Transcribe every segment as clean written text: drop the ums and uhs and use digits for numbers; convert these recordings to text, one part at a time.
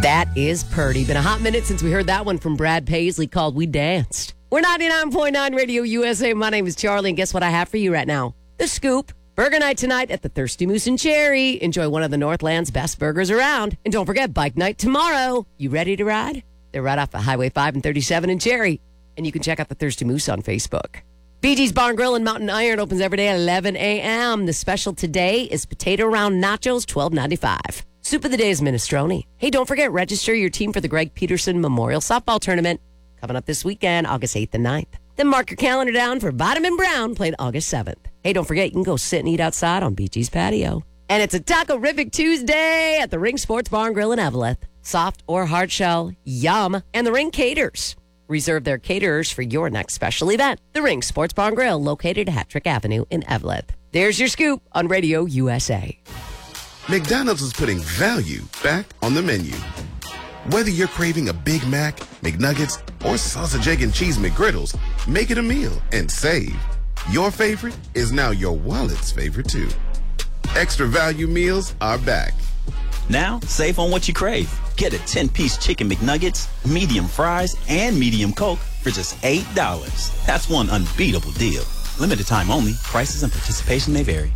That is purty. Been a hot minute since we heard that one from Brad Paisley called We Danced. We're 99.9 Radio USA. My name is Charlie, and guess what I have for you right now? The Scoop. Burger night tonight at the Thirsty Moose and Cherry. Enjoy one of the Northland's best burgers around. And don't forget, bike night tomorrow. You ready to ride? They're right off of Highway 5 and 37 in Cherry. And you can check out the Thirsty Moose on Facebook. BG's Barn Grill and Mountain Iron opens every day at 11 a.m. The special today is potato round nachos, $12.95. Soup of the day is minestrone. Hey, don't forget, register your team for the Greg Peterson Memorial Softball Tournament coming up this weekend, August 8th and 9th. Then mark your calendar down for Vitamin Brown playing August 7th. Hey, don't forget, you can go sit and eat outside on BG's patio. And it's a Taco-rific Tuesday at the Ring Sports Barn Grill in Eveleth. Soft or hard shell, yum. And the Ring caters. Reserve their caterers for your next special event. The Ring Sports Barn Grill, located at Hattrick Avenue in Eveleth. There's your scoop on Radio USA. McDonald's is putting value back on the menu. Whether you're craving a Big Mac, McNuggets, or sausage, egg, and cheese McGriddles, make it a meal and save. Your favorite is now your wallet's favorite, too. Extra value meals are back. Now, save on what you crave. Get a 10-piece chicken McNuggets, medium fries, and medium Coke for just $8. That's one unbeatable deal. Limited time only. Prices and participation may vary.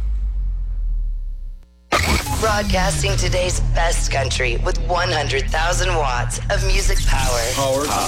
Broadcasting today's best country with 100,000 watts of music power.